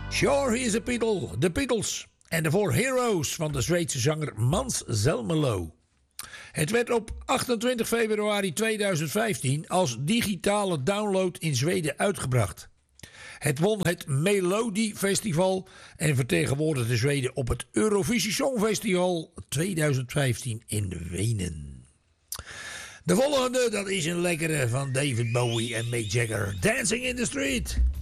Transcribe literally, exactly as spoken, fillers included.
Sure, he is a Beatle, de Beatles. En de Four Heroes van de Zweedse zanger Mans Zelmerlöw. Het werd op achtentwintig februari tweeduizend vijftien als digitale download in Zweden uitgebracht. Het won het Melodifestival en vertegenwoordigde Zweden op het Eurovisie Songfestival tweeduizend vijftien in Wenen. De volgende, dat is een lekkere van David Bowie en Mick Jagger. Dancing in the Street.